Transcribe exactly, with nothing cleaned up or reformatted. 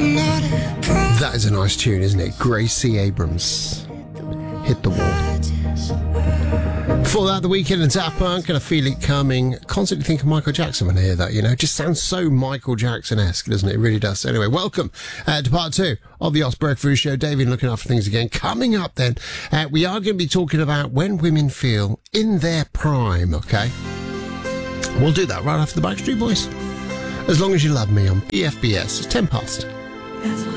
That is a nice tune, isn't it? Gracie Abrams. Hit the Wall. Before that, The Weeknd and Daft Punk, and I Feel It Coming. Constantly think of Michael Jackson when I hear that, you know. It just sounds so Michael Jackson-esque, doesn't it? It really does. Anyway, welcome uh, to part two of the Osberg Food Show. David looking after things again. Coming up then, uh, we are going to be talking about when women feel in their prime, okay? We'll do that right after the Backstreet Boys. As long as you love me on P F B S. It's ten past.